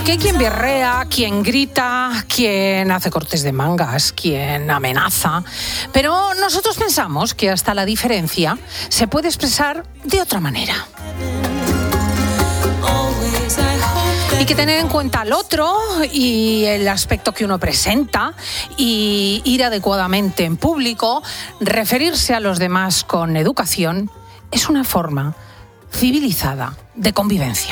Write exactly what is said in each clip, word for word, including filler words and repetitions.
Porque hay quien berrea, quien grita, quien hace cortes de mangas, quien amenaza. Pero nosotros pensamos que hasta la diferencia se puede expresar de otra manera. Hay que tener en cuenta al otro y el aspecto que uno presenta y ir adecuadamente en público, referirse a los demás con educación, es una forma civilizada de convivencia.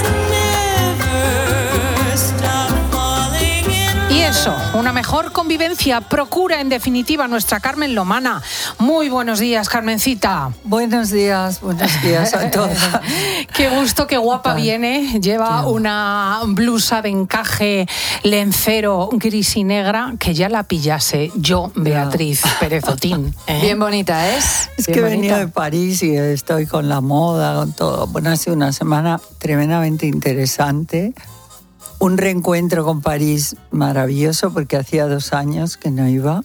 Y eso, una mejor convivencia procura en definitiva nuestra Carmen Lomana. Muy buenos días, Carmencita. Buenos días, buenos días a todos. Qué gusto, qué guapa viene. Lleva una blusa de encaje lencero gris y negra que ya la pillase yo, Beatriz Pérez Otín. ¿eh? Bien bonita es. Es Bien que he bonita. venido de París y estoy con la moda, con todo. Bueno, ha sido una semana tremendamente interesante. Un reencuentro con París maravilloso porque hacía dos años que no iba.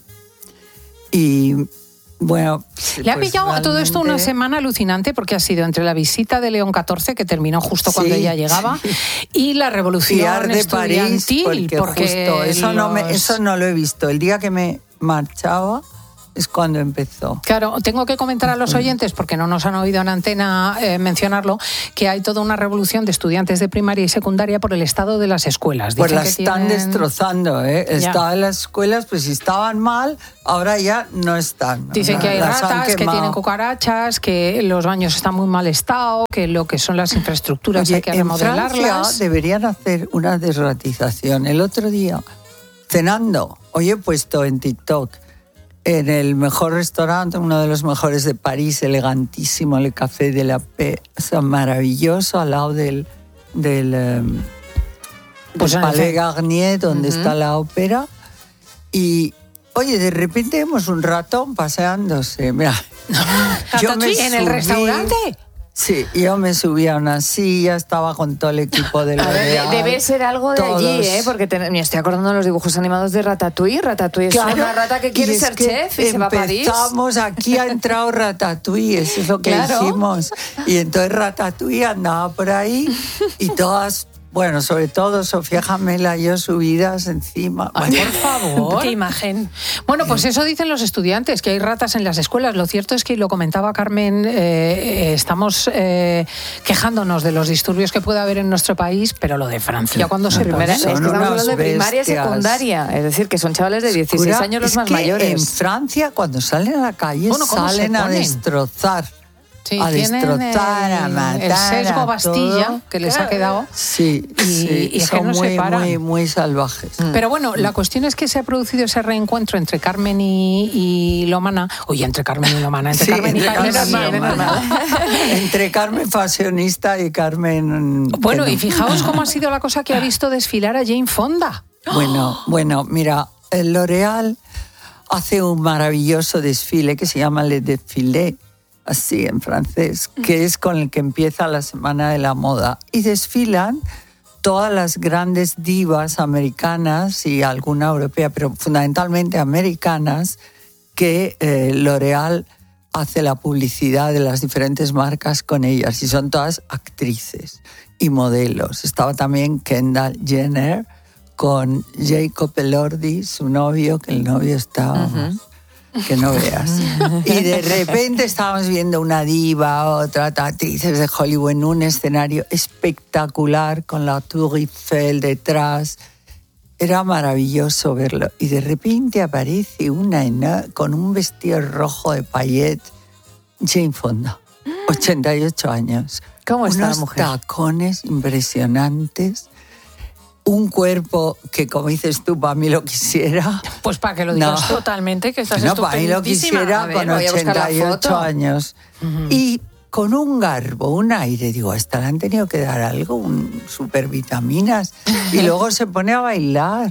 Y bueno... Le ha pues pillado a todo esto una realmente... semana alucinante porque ha sido entre la visita de León catorce, que terminó justo cuando Sí, ella llegaba, sí. y la revolución Fiar de París, estudiantil. porque, porque justo, eso, no me, los- eso no lo he visto. El día que me marchaba es cuando empezó. Claro, tengo que comentar a los oyentes, porque no nos han oído en antena eh, mencionarlo, que hay toda una revolución de estudiantes de primaria y secundaria por el estado de las escuelas. Pues Dicen las que están tienen- destrozando, ¿eh? Ya. Estaban en las escuelas, pues si estaban mal, ahora ya no están. Dicen que hay Las han ratas, que quemado. tienen cucarachas, que los baños están muy mal estado, que lo que son las infraestructuras Oye, hay que en Francia remodelarlas. deberían hacer una desratización. El otro día, cenando, hoy he puesto en TikTok, en el mejor restaurante, uno de los mejores de París, elegantísimo, el Café de la Paix, o sea, maravilloso, al lado del, del, eh, Pues del en Palais efecto. Garnier, donde está la ópera. Y, oye, de repente vemos un ratón paseándose. Mira, yo me ¿En el subí- restaurante? Sí, yo me subí a una silla, estaba con todo el equipo de A ver, de- L'Oréal. debe ser algo de todos. allí, ¿eh? Porque te- me estoy acordando de los dibujos animados de Ratatouille. Ratatouille es Claro, una rata que quiere y es ser que chef y se va a París. Empezamos, aquí ha entrado Ratatouille, eso es lo que Claro. hicimos. Y entonces Ratatouille andaba por ahí y todas, bueno, sobre todo Sofía Jamela y yo subidas encima. Ay, por favor. Qué imagen. Bueno, pues eso dicen los estudiantes, que hay ratas en las escuelas. Lo cierto es que, y lo comentaba Carmen, eh, eh, estamos eh, quejándonos de los disturbios que puede haber en nuestro país, pero lo de Francia, cuando se Primera, pone? es que Son estamos unas hablando de primaria y bestias. secundaria. Es decir, que son chavales de dieciséis Cura, años los es más que mayores. En Francia, cuando salen a la calle, Bueno, ¿cómo se salen a ponen? destrozar. Sí, a tienen destrozar, a el- matar. el sesgo a Bastilla, todo. que les ha quedado. Sí, Y- sí, y es que son no se muy, paran. muy, muy salvajes. Pero bueno, la cuestión es que se ha producido ese reencuentro entre Carmen y, y Lomana. Oye, entre Carmen y Lomana, entre Sí, Carmen y entre Carmen. Carmen, también. Entre Carmen fashionista y Carmen... Bueno, que y no. fijaos cómo ha sido la cosa que ha visto desfilar a Jane Fonda. Bueno, bueno, mira, el L'Oréal hace un maravilloso desfile que se llama Le Défilé, así en francés, que es con el que empieza la Semana de la Moda. Y desfilan todas las grandes divas americanas y alguna europea, pero fundamentalmente americanas, que eh, L'Oréal hace la publicidad de las diferentes marcas con ellas. Y son todas actrices y modelos. Estaba también Kendall Jenner con Jacob Elordi, su novio, que el novio estaba... que no veas. Y de repente estábamos viendo una diva, otra actrices de Hollywood en un escenario espectacular con la Tour Eiffel detrás. Era maravilloso verlo. Y de repente aparece una ena- con un vestido rojo de paillettes, Jane Fonda, ochenta y ocho años. ¿Cómo está la Unos mujer? tacones impresionantes. Un cuerpo que, como dices tú, para mí lo quisiera. Pues para que lo digas No. tú. Totalmente, que estás No, para mí lo estupendísima. quisiera A ver, con voy a buscar la ochenta y ocho foto. años. Y con un garbo, un aire. Digo, a esta le han tenido que dar algo, un supervitaminas. Y luego se pone a bailar.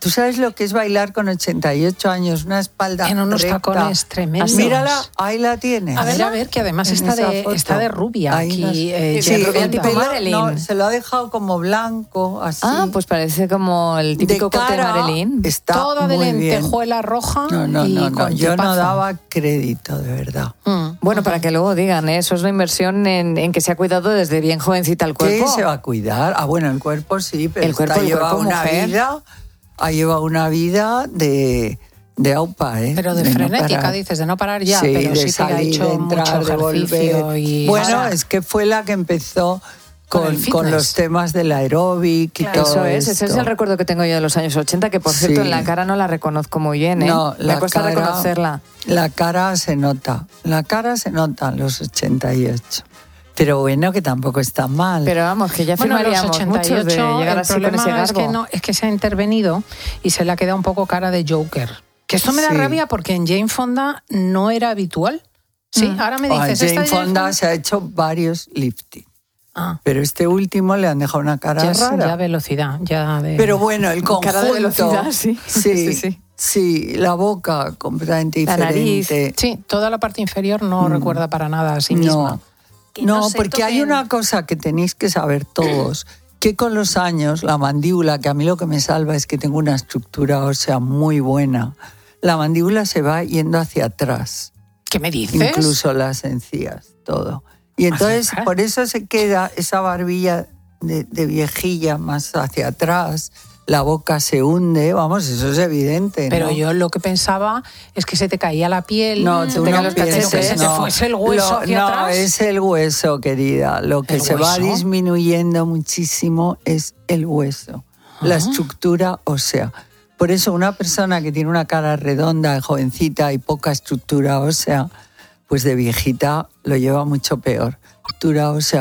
¿Tú sabes lo que es bailar con ochenta y ocho años? Una espalda En unos recta. tacones tremendos. Mírala, ahí la tienes. A ver, a ver, que además En está esa de, foto. está de rubia Ahí aquí. nos- eh, sí, Jen rubia el Ronda. tipo pelo Marilyn. no, se lo ha dejado como blanco, así. Ah, pues parece como el típico de corte de cara Marilyn. está Toda de muy bien. lentejuela roja No, no, y no, no. con Yo no tipazo. daba crédito, de verdad. Mm. Bueno, para que luego digan, ¿eh? Eso es una inversión en, en que se ha cuidado desde bien jovencita el ¿Qué cuerpo. se va a cuidar? Ah, bueno, el cuerpo sí, pero El cuerpo, esta el lleva cuerpo, una mujer. vida, ha llevado una vida de, de aupa, ¿eh? Pero de, no frenética, parar. dices, de no parar ya, Sí, pero de sí que ha salir, hecho de entrar, mucho de ejercicio volver. y... Bueno, o sea, es que fue la que empezó Con con, el con fitness. los temas del aeróbic y Claro. todo Eso es, ese es esto. el recuerdo que tengo yo de los años ochenta, que por cierto Sí. en la cara no la reconozco muy bien, ¿eh? No, Me la cuesta cara- reconocerla. La cara se nota, la cara se nota en los ochenta y ocho. Pero bueno, que tampoco está mal. Pero vamos, que ya Bueno, en los firmaríamos ochenta y ocho, muchos de llegar el así con problema ese garbo. es que, no, es que se ha intervenido y se le ha quedado un poco cara de Joker. Que esto me da Sí. rabia porque en Jane Fonda no era habitual. Sí, Mm. ahora me Ah, dices... Jane ¿esta Fonda se ha hecho varios lifting, Ah, pero este último le han dejado una cara ya, es- rara. ya velocidad, ya de... Pero bueno, el conjunto... Cara de velocidad, sí. Sí, Sí, sí. sí, la boca completamente La nariz. diferente. Sí, toda la parte inferior no recuerda para nada a sí misma. No, Que no, no se porque hay toquen. una cosa que tenéis que saber todos, que con los años la mandíbula, que a mí lo que me salva es que tengo una estructura ósea muy buena, la mandíbula se va yendo hacia atrás, ¿Qué me dices? incluso las encías, todo. Y entonces atrás? por eso se queda esa barbilla de, de viejilla más hacia atrás, la boca se hunde, vamos, eso es evidente. Pero ¿no? yo lo que pensaba es que se te caía la piel, No, se tú te no caían los cachetes, pienses, que se te no. fuese el hueso Lo- hacia no, atrás. es el hueso, querida. Lo que ¿El se va hueso? disminuyendo muchísimo es el hueso, la estructura ósea. Por eso una persona que tiene una cara redonda, jovencita y poca estructura ósea, pues de viejita lo lleva mucho peor. Estructura ósea